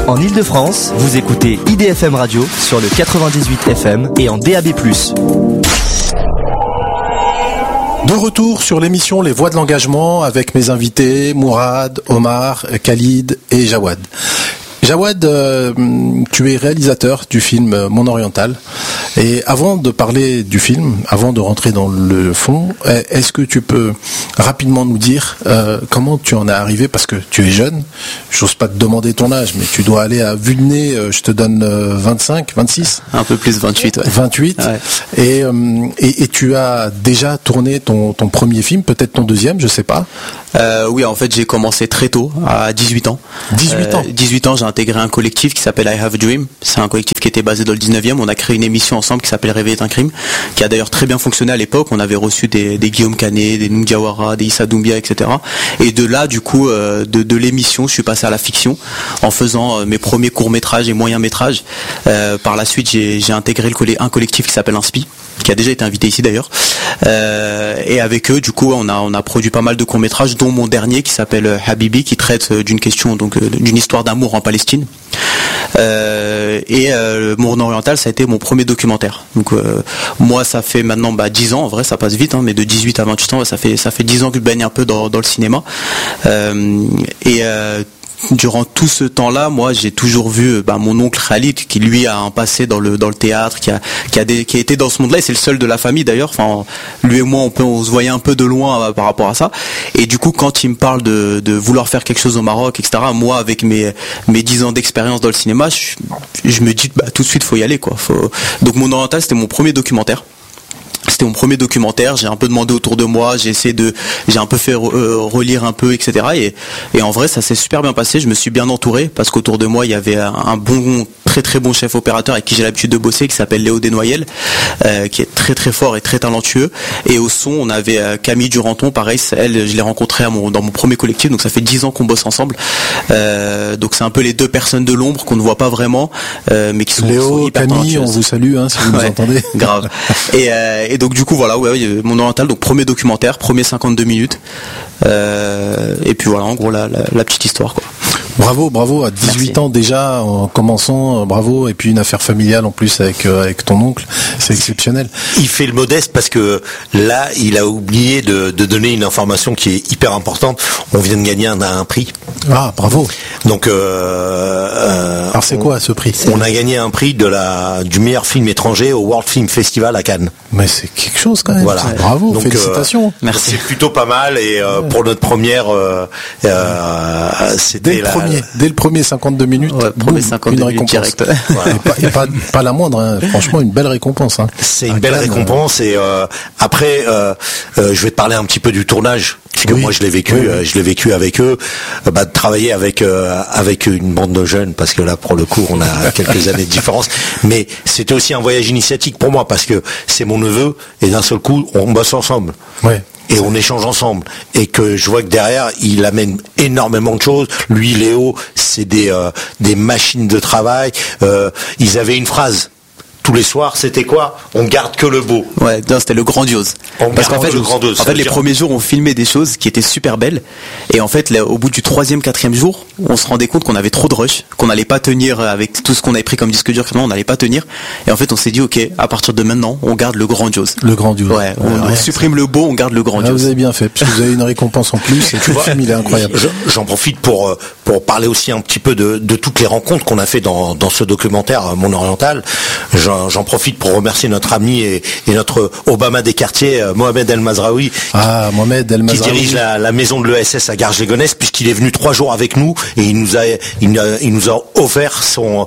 En Ile-de-France, vous écoutez IDFM Radio sur le 98 FM et en DAB+. De retour sur l'émission Les Voix de l'Engagement avec mes invités Mourad, Omar, Khalid et Jawad. Jawad, tu es réalisateur du film Mon Oriental. Et avant de parler du film, avant de rentrer dans le fond, est-ce que tu peux rapidement nous dire comment tu en es arrivé, parce que tu es jeune, j'ose pas te demander ton âge, mais tu dois aller à vue de nez, je te donne 25, 26 ? Un peu plus, 28. Ouais. 28. Ouais. Et tu as déjà tourné ton premier film, peut-être ton deuxième, je sais pas. Oui, en fait, j'ai commencé très tôt, à 18 ans. 18 ans 18 ans, j'ai intégré un collectif qui s'appelle I Have a Dream. C'est un collectif qui était basé dans le 19e. On a créé une émission ensemble qui s'appelle Réveil est un crime, qui a d'ailleurs très bien fonctionné à l'époque. On avait reçu des Guillaume Canet, des Noundiawara, des Issa Doumbia, etc. Et de là, du coup, de l'émission, je suis passé à la fiction en faisant mes premiers courts-métrages et moyens-métrages. Par la suite, j'ai intégré un collectif qui s'appelle Inspi, qui a déjà été invité ici d'ailleurs. Et avec eux, du coup, on a produit pas mal de courts-métrages, dont mon dernier qui s'appelle Habibi, qui traite d'une question, donc d'une histoire d'amour en Palestine. Mon Oriental, ça a été mon premier documentaire. Donc moi, ça fait maintenant 10 ans, en vrai ça passe vite, hein, mais de 18 à 28 ans, ça fait 10 ans que je baigne un peu dans le cinéma. Durant tout ce temps-là, moi, j'ai toujours vu mon oncle Khalid, qui lui a un passé dans le théâtre, qui a été dans ce monde-là, et c'est le seul de la famille d'ailleurs. Enfin, lui et moi, on se voyait un peu de loin par rapport à ça. Et du coup, quand il me parle de vouloir faire quelque chose au Maroc, etc., moi, avec mes 10 ans d'expérience dans le cinéma, je me dis tout de suite, faut y aller, quoi. Donc, Mon Oriental, c'était mon premier documentaire. C'était mon premier documentaire, j'ai un peu demandé autour de moi, j'ai un peu fait relire un peu, etc. Et en vrai, ça s'est super bien passé, je me suis bien entouré, parce qu'autour de moi, il y avait un très très bon chef opérateur avec qui j'ai l'habitude de bosser, qui s'appelle Léo Desnoyelles, qui est très très fort et très talentueux. Et au son, on avait Camille Duranton, pareil, elle, je l'ai rencontrée dans mon premier collectif, donc ça fait 10 ans qu'on bosse ensemble. Donc c'est un peu les deux personnes de l'ombre qu'on ne voit pas vraiment, mais qui sont Léo, hyper Camille, talentueuses. on vous salue, si vous nous entendez. Grave. Et donc du coup voilà, Mon Oriental, donc premier documentaire, premier 52 minutes. Et puis voilà, en gros la petite histoire, quoi. Bravo, à 18 Merci. ans déjà, en commençant, bravo, et puis une affaire familiale en plus avec ton oncle, c'est exceptionnel. Il fait le modeste parce que là, il a oublié de donner une information qui est hyper importante. On vient de gagner un prix. Ah, bravo. Donc, alors c'est quoi ce prix? On a gagné un prix du meilleur film étranger au World Film Festival à Cannes. Mais c'est quelque chose quand même. Voilà. Bravo, Donc, félicitations. Merci. C'est plutôt pas mal, et pour notre première, c'était Dès le premier 52 minutes, Ouais, premier 52 une minutes récompense. direct. Et pas la moindre, franchement une belle récompense. C'est une belle récompense, et après, je vais te parler un petit peu du tournage, parce que moi je l'ai vécu avec eux, de travailler avec une bande de jeunes, parce que là pour le coup on a quelques années de différence, mais c'était aussi un voyage initiatique pour moi, parce que c'est mon neveu, et d'un seul coup on bosse ensemble. Ouais. Et on échange ensemble, et que je vois que derrière il amène énormément de choses. Lui, Léo, c'est des machines de travail. Ils avaient une phrase tous les soirs, c'était quoi? On garde que le beau. Ouais, non, c'était le grandiose. Parce qu'en fait, les premiers jours, on filmait des choses qui étaient super belles. Et en fait, là, au bout du 3e, 4e jour, on se rendait compte qu'on avait trop de rush, qu'on n'allait pas tenir avec tout ce qu'on avait pris comme disque dur, on n'allait pas tenir. Et en fait, on s'est dit, ok, à partir de maintenant, on garde le grandiose. Le grandiose. Ouais, on supprime le beau, on garde le grandiose. Là, vous avez bien fait, parce que vous avez une récompense en plus, et le film, il est incroyable. J'en profite pour parler aussi un petit peu de toutes les rencontres qu'on a fait dans ce documentaire Mon Oriental. J'en profite pour remercier notre ami et notre Obama des quartiers, Mohamed El Mazraoui. Ah, Mohamed El Mazraoui. Qui dirige la maison de l'ESS à Garges-les-Gonesse, puisqu'il est venu 3 jours avec nous, et il nous a offert son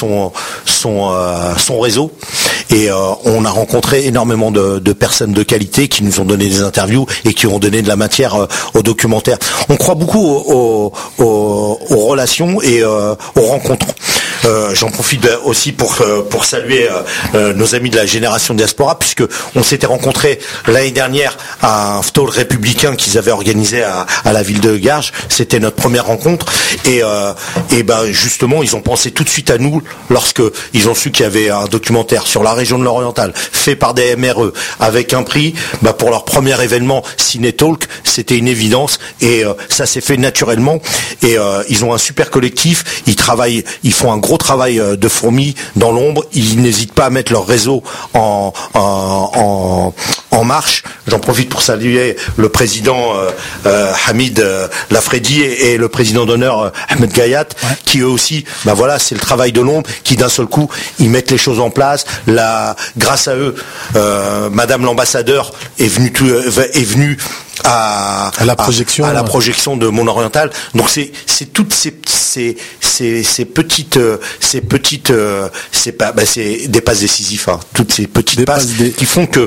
réseau. Et on a rencontré énormément de personnes de qualité qui nous ont donné des interviews et qui ont donné de la matière au documentaire. On croit beaucoup aux relations et aux rencontres. j'en profite aussi pour saluer nos amis de la génération diaspora, puisque on s'était rencontrés l'année dernière à un stall républicain qu'ils avaient organisé à la ville de Garges. C'était notre première rencontre et justement ils ont pensé tout de suite à nous lorsque ils ont su qu'il y avait un documentaire sur la région de l'Oriental fait par des MRE avec un prix pour leur premier événement Ciné-Talk. C'était une évidence et ça s'est fait naturellement et ils ont un super collectif, ils font un gros travail de fourmi dans l'ombre, ils n'hésitent pas à mettre leur réseau en marche. J'en profite pour saluer le président Hamid Lafredi et le président d'honneur Ahmed Gayat, qui eux aussi, c'est le travail de l'ombre, qui d'un seul coup, ils mettent les choses en place. Grâce à eux, Madame l'ambassadeur est venue à la projection de Mon Oriental. Donc c'est toutes ces petites c'est des passes décisives, toutes ces petites passes qui font que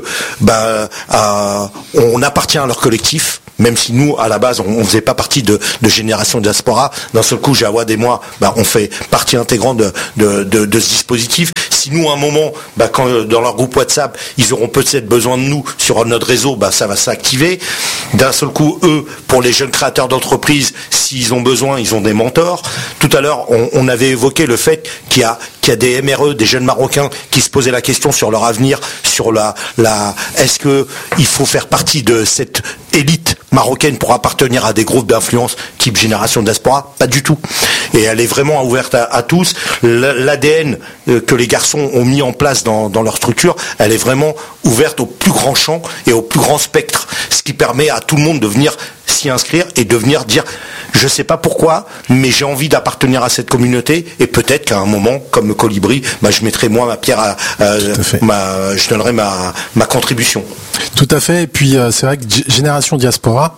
on appartient à leur collectif. Même si nous, à la base, on faisait pas partie de Génération Diaspora, d'un seul coup, Jawad et moi, on fait partie intégrante de ce dispositif. Si nous, à un moment, quand dans leur groupe WhatsApp, ils auront peut-être besoin de nous sur notre réseau, ça va s'activer. D'un seul coup, eux, pour les jeunes créateurs d'entreprises, s'ils ont besoin, ils ont des mentors. Tout à l'heure, on avait évoqué le fait qu'il y a des MRE, des jeunes Marocains, qui se posaient la question sur leur avenir, sur est-ce que il faut faire partie de cette élite marocaine pour appartenir à des groupes d'influence type Génération Diaspora? Pas du tout. Et elle est vraiment ouverte à tous. L'ADN que les garçons ont mis en place dans leur structure, elle est vraiment ouverte au plus grand champ et au plus grand spectre, ce qui permet à tout le monde de venir s'y inscrire et de venir dire je sais pas pourquoi, mais j'ai envie d'appartenir à cette communauté et peut-être qu'à un moment, comme le Colibri, je mettrai moi ma pierre je donnerai ma contribution. Tout à fait. Et puis c'est vrai que Génération Diaspora,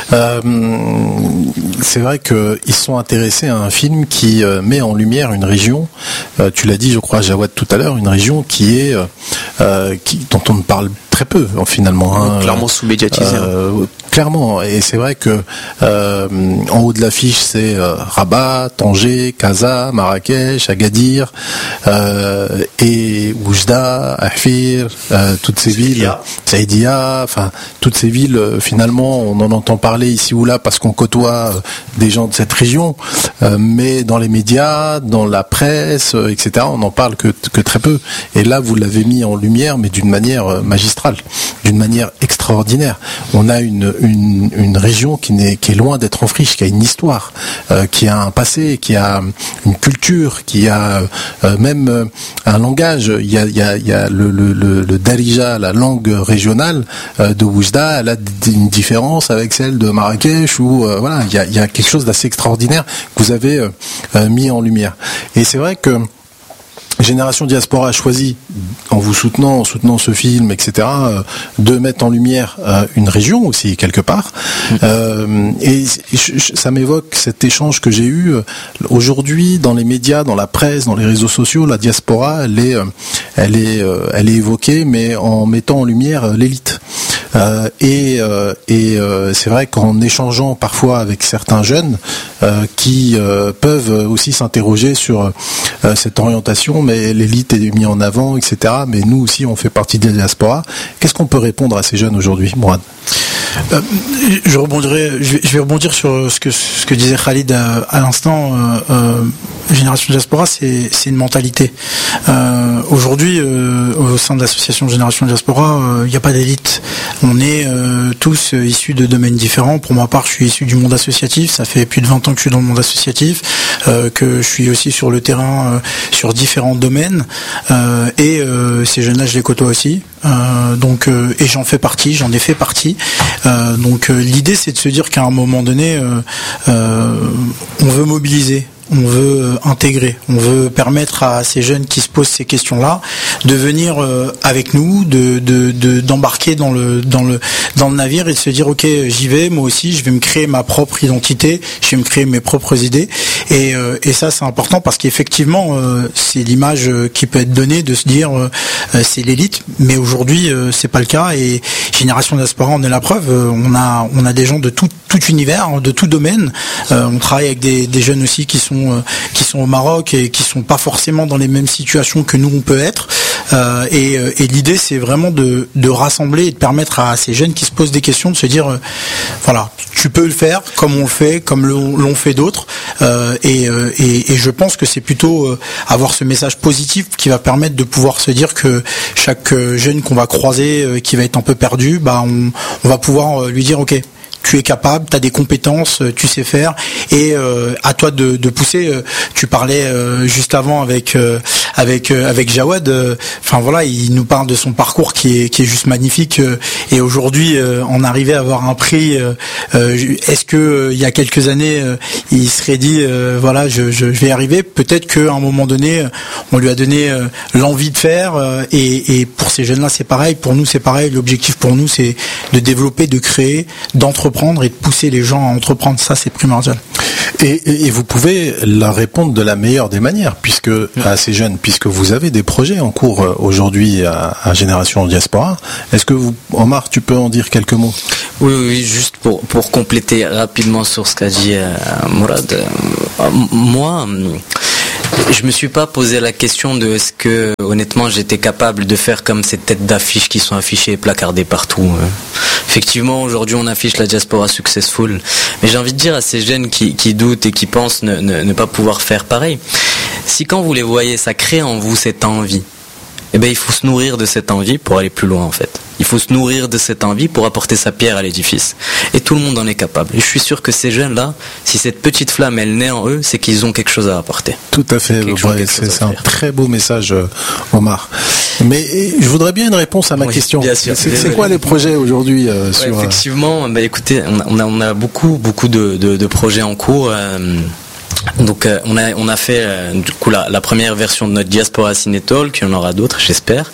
c'est vrai qu'ils sont intéressés à un film qui met en lumière une région. Tu l'as dit, je crois, Jawad, tout à l'heure, une région qui est dont on ne parle très peu finalement. Clairement sous-médiatisé. Clairement, et c'est vrai que en haut de l'affiche c'est Rabat, Tanger, Casa, Marrakech, Agadir et Oujda, Ahfir, toutes ces villes, Saïdia, enfin toutes ces villes finalement on en entend parler ici ou là parce qu'on côtoie des gens de cette région, mais dans les médias, dans la presse, etc. on n'en parle que très peu. Et là vous l'avez mis en lumière, mais d'une manière magistrale, d'une manière extraordinaire. On a une région qui est loin d'être en friche, qui a une histoire, qui a un passé, qui a une culture, qui a même un langage. Il y a le Darija, la langue régionale de Oujda, elle a une différence avec celle de Marrakech, où il y a quelque chose d'assez extraordinaire que vous avez mis en lumière. Et c'est vrai que Génération Diaspora a choisi, en vous soutenant ce film, etc., de mettre en lumière une région aussi, quelque part. Et ça m'évoque cet échange que j'ai eu aujourd'hui dans les médias, dans la presse, dans les réseaux sociaux. La diaspora, elle est évoquée, mais en mettant en lumière l'élite. Et c'est vrai qu'en échangeant parfois avec certains jeunes qui peuvent aussi s'interroger sur cette orientation, mais l'élite est mise en avant, etc. Mais nous aussi, on fait partie de la diaspora. Qu'est-ce qu'on peut répondre à ces jeunes aujourd'hui, Mourad ? Je vais rebondir sur ce que disait Khalid à l'instant. Génération Diaspora, c'est une mentalité. Aujourd'hui, au sein de l'association Génération Diaspora, il n'y a pas d'élite. On est tous issus de domaines différents. Pour ma part, je suis issu du monde associatif. Ça fait plus de 20 ans que je suis dans le monde associatif, que je suis aussi sur le terrain sur différents domaines. Et ces jeunes-là, je les côtoie aussi. Et j'en ai fait partie. Donc l'idée, c'est de se dire qu'à un moment donné, on veut mobiliser. On veut intégrer, on veut permettre à ces jeunes qui se posent ces questions-là de venir avec nous, d'embarquer dans le navire et de se dire ok, j'y vais, moi aussi, je vais me créer ma propre identité, je vais me créer mes propres idées Et ça c'est important parce qu'effectivement c'est l'image qui peut être donnée de se dire c'est l'élite, mais aujourd'hui c'est pas le cas. Et Génération Diaspora on est la preuve. On a des gens de tout univers, de tout domaine. On travaille avec des jeunes aussi qui sont au Maroc et qui sont pas forcément dans les mêmes situations que nous on peut être. Et l'idée c'est vraiment de rassembler et de permettre à ces jeunes qui se posent des questions de se dire voilà, tu peux le faire comme on le fait, comme l'ont fait d'autres. Et je pense que c'est plutôt avoir ce message positif qui va permettre de pouvoir se dire que chaque jeune qu'on va croiser qui va être un peu perdu, on va pouvoir lui dire ok, tu es capable, tu as des compétences, tu sais faire, et à toi de pousser. Tu parlais juste avant avec Jawad. Enfin voilà, il nous parle de son parcours qui est juste magnifique. Et aujourd'hui, en arriver à avoir un prix. Est-ce que il y a quelques années, il serait dit voilà, je vais y arriver. Peut-être qu'à un moment donné, on lui a donné l'envie de faire. Et pour ces jeunes-là, c'est pareil. Pour nous, c'est pareil. L'objectif pour nous, c'est de développer, de créer, d'entreprendre et de pousser les gens à entreprendre. Ça, c'est primordial. Et vous pouvez leur répondre de la meilleure des manières, à ces jeunes, puisque vous avez des projets en cours aujourd'hui à Génération Diaspora. Est-ce que Omar, tu peux en dire quelques mots? Oui, juste pour compléter rapidement sur ce qu'a dit Mourad. Moi, je me suis pas posé la question de est-ce que honnêtement j'étais capable de faire comme ces têtes d'affiches qui sont affichées et placardées partout. Effectivement, aujourd'hui on affiche la diaspora successful, mais j'ai envie de dire à ces jeunes qui doutent et qui pensent ne pas pouvoir faire pareil, si quand vous les voyez, ça crée en vous cette envie, eh ben il faut se nourrir de cette envie pour aller plus loin en fait. Il faut se nourrir de cette envie pour apporter sa pierre à l'édifice. Et tout le monde en est capable. Et je suis sûr que ces jeunes-là, si cette petite flamme, elle naît en eux, c'est qu'ils ont quelque chose à apporter. Tout à fait. C'est un très beau message, Omar. Mais je voudrais bien une réponse à ma question. Bien sûr. C'est quoi les projets aujourd'hui sur... Effectivement, écoutez, on a beaucoup de projets en cours. Donc on a fait du coup la première version de notre Diaspora Ciné Talk, il y en aura d'autres j'espère.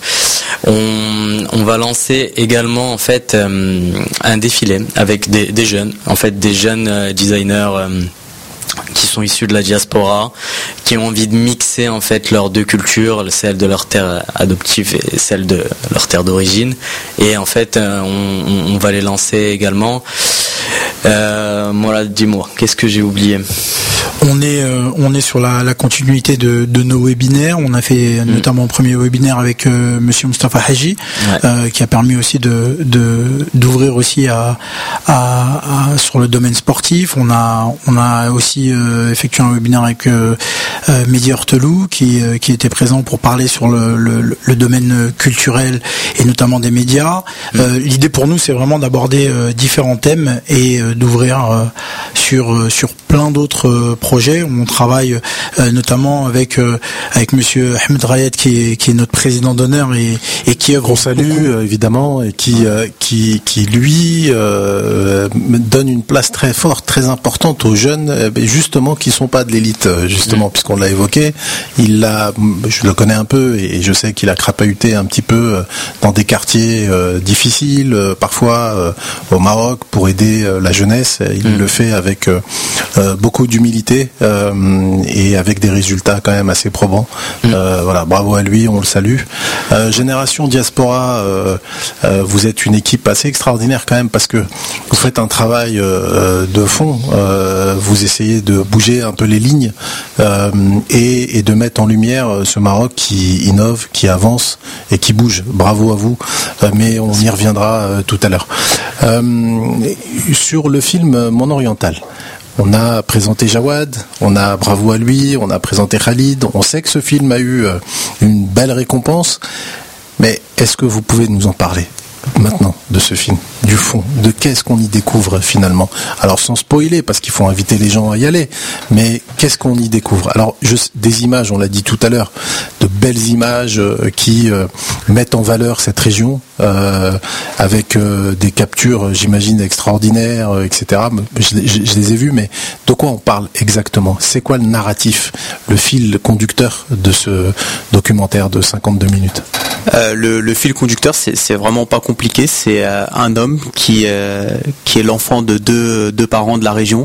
On va lancer également en fait un défilé avec des jeunes, en fait des jeunes designers qui sont issus de la diaspora, qui ont envie de mixer en fait leurs deux cultures, celle de leur terre adoptive et celle de leur terre d'origine. Et en fait on va les lancer également. Voilà, dis-moi, qu'est-ce que j'ai oublié? On est sur la continuité de nos webinaires. On a fait notamment un premier webinaire avec Monsieur Mustafa Haji, qui a permis aussi d'ouvrir aussi sur le domaine sportif. On a aussi effectué un webinaire avec Mehdi Hortelou qui était présent pour parler sur le domaine culturel et notamment des médias. L'idée pour nous, c'est vraiment d'aborder différents thèmes et d'ouvrir sur plein d'autres projets. On travaille notamment avec Monsieur Ahmed Rayed qui est notre président d'honneur et qui œuvre. On salue évidemment et qui lui donne une place très forte, très importante aux jeunes, justement qui sont pas de l'élite, justement puisqu'on l'a évoqué. Je le connais un peu et je sais qu'il a crapahuté un petit peu dans des quartiers difficiles, parfois au Maroc, pour aider la jeunesse. Il le fait avec beaucoup d'humilité et avec des résultats quand même assez probants. Voilà, bravo à lui, on le salue. Génération Diaspora, vous êtes une équipe assez extraordinaire quand même parce que vous faites un travail de fond. Vous essayez de bouger un peu les lignes et de mettre en lumière ce Maroc qui innove, qui avance et qui bouge. Bravo à vous. Mais on y reviendra tout à l'heure. Sur le film Mon Oriental, on a présenté Jawad, on a bravo à lui, on a présenté Khalid. On sait que ce film a eu une belle récompense, mais est-ce que vous pouvez nous en parler maintenant de ce film, du fond, de qu'est-ce qu'on y découvre finalement? Alors sans spoiler, parce qu'il faut inviter les gens à y aller, mais qu'est-ce qu'on y découvre? Alors des images, on l'a dit tout à l'heure, de belles images qui mettent en valeur cette région, avec des captures, j'imagine, extraordinaires, etc. Je les ai vues, mais de quoi on parle exactement? C'est quoi le narratif, le fil conducteur de ce documentaire de 52 minutes? Le fil conducteur, c'est vraiment pas compliqué. C'est un homme qui est l'enfant de deux parents de la région,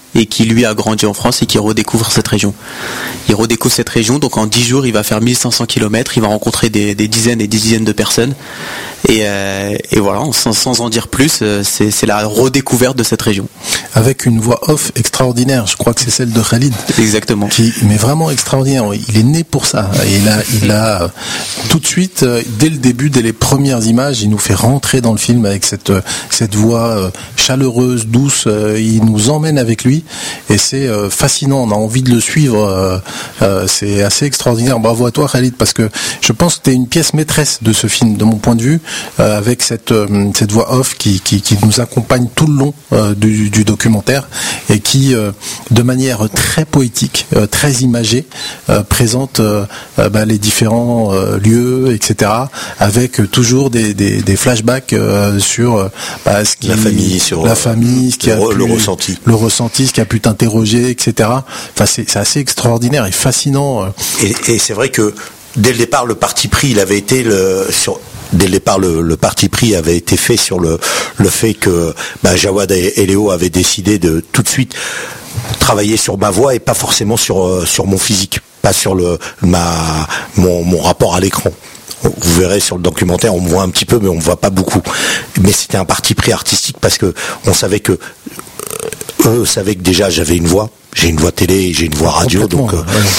et qui lui a grandi en France et qui redécouvre cette région. Il redécouvre cette région, donc en 10 jours il va faire 1500 km, il va rencontrer des dizaines et des dizaines de personnes et voilà, sans en dire plus, c'est la redécouverte de cette région. Avec une voix off extraordinaire, je crois que c'est celle de Khalid. Exactement. Mais vraiment extraordinaire, il est né pour ça. Et il a tout de suite, dès le début, dès les premières images, il nous fait rentrer dans le film avec cette voix chaleureuse, douce, il nous emmène avec lui et c'est fascinant, on a envie de le suivre, c'est assez extraordinaire. Bravo à toi Khalid, parce que je pense que tu es une pièce maîtresse de ce film, de mon point de vue, avec cette voix off qui nous accompagne tout le long du documentaire et qui, de manière très poétique, très imagée, présente les différents lieux, etc., avec toujours des flashbacks sur ce qui, la famille, sur la famille, ce qui le ressenti, ce qui a pu t'interroger, etc. Enfin, c'est assez extraordinaire et fascinant. Et c'est vrai que dès le départ, le parti pris, il avait été dès le départ, le parti pris avait été fait sur le fait que Jawad et Léo avaient décidé de tout de suite travailler sur ma voix et pas forcément sur mon physique, pas sur mon rapport à l'écran. Vous verrez sur le documentaire, on me voit un petit peu, mais on me voit pas beaucoup. Mais c'était un parti pris artistique parce que on savait que eux savaient que déjà j'avais une voix. J'ai une voix télé et j'ai une voix radio, donc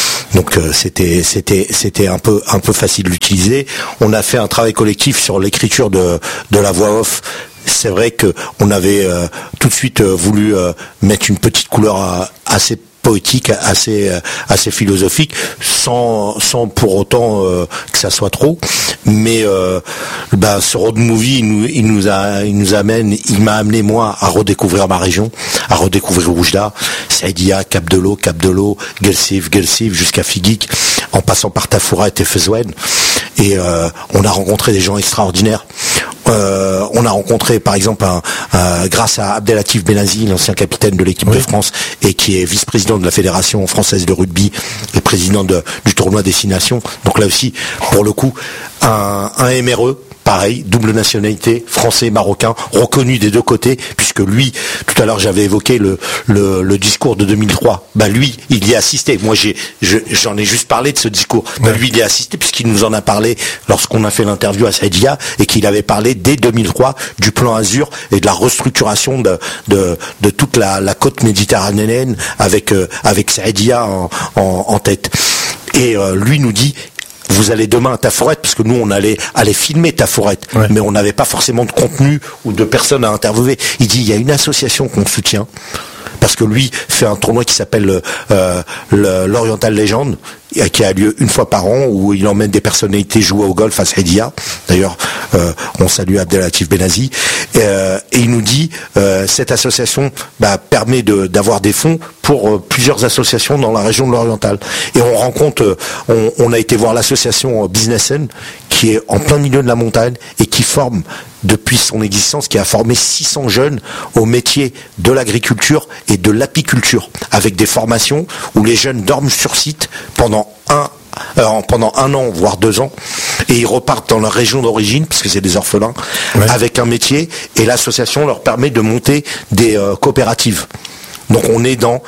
c'était un peu facile d'utiliser. On a fait un travail collectif sur l'écriture de la voix off. C'est vrai que on avait tout de suite voulu mettre une petite couleur assez poétique, assez philosophique, sans pour autant que ça soit trop. Mais ce road movie, il m'a amené moi à redécouvrir ma région, à redécouvrir Oujda, Saïdia, Cap de l'Eau, Guelsif, jusqu'à Figuic, en passant par Tafourat et Fezouane. Et on a rencontré des gens extraordinaires. On a rencontré par exemple grâce à Abdelatif Benazi, l'ancien capitaine de l'équipe de France et qui est vice-président de la Fédération française de rugby et président du tournoi Destination. Donc là aussi, pour le coup, un MRE, pareil, double nationalité, français et marocain, reconnu des deux côtés, puisque lui, tout à l'heure j'avais évoqué le discours de 2003. Lui, il y a assisté. Moi, j'en ai juste parlé de ce discours. Lui, il y a assisté puisqu'il nous en a parlé lorsqu'on a fait l'interview à Saïdia et qu'il avait parlé dès 2003 du plan Azur et de la restructuration de toute la côte méditerranéenne avec Saïdia en tête. Et lui nous dit: vous allez demain à Tafouret, parce que nous on allait filmer Tafouret, mais on n'avait pas forcément de contenu ou de personnes à interviewer. Il dit: il y a une association qu'on soutient, parce que lui fait un tournoi qui s'appelle l'Oriental Legend, qui a lieu une fois par an, où il emmène des personnalités jouer au golf à Saïdia. D'ailleurs, on salue Abdelatif Benazi. Et il nous dit, cette association permet d'avoir des fonds pour plusieurs associations dans la région de l'Oriental. Et on rencontre, on a été voir l'association Businessen, qui est en plein milieu de la montagne et qui forme, depuis son existence, qui a formé 600 jeunes au métier de l'agriculture et de l'apiculture, avec des formations où les jeunes dorment sur site pendant un an, voire 2 ans, et ils repartent dans leur région d'origine, parce que c'est des orphelins, avec un métier, et l'association leur permet de monter des coopératives. Donc on est on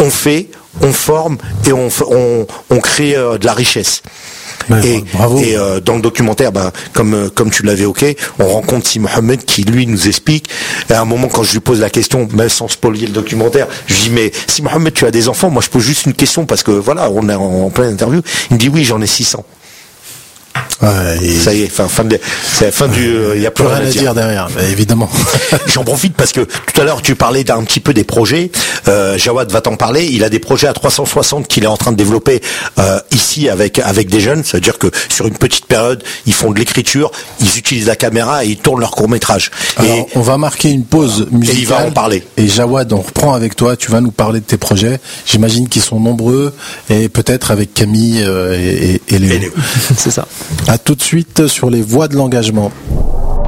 forme et on crée de la richesse. Et dans le documentaire, comme tu l'avais évoqué, on rencontre Si Mohamed qui lui nous explique. Et à un moment, quand je lui pose la question, même sans spoiler le documentaire, je lui dis: mais Si Mohamed, tu as des enfants? Moi, je pose juste une question parce que voilà, on est en pleine interview. Il me dit: oui, j'en ai 600. Ça y est, il n'y a plus rien à dire derrière, évidemment. J'en profite parce que tout à l'heure tu parlais d'un petit peu des projets. Jawad va t'en parler. Il a des projets à 360 qu'il est en train de développer ici avec des jeunes. Ça veut dire que sur une petite période, ils font de l'écriture, ils utilisent la caméra et ils tournent leur court-métrage. Alors, on va marquer une pause musicale. Et il va en parler. Et Jawad, on reprend avec toi. Tu vas nous parler de tes projets. J'imagine qu'ils sont nombreux et peut-être avec Camille et Léo. C'est ça. À tout de suite sur les voies de l'engagement.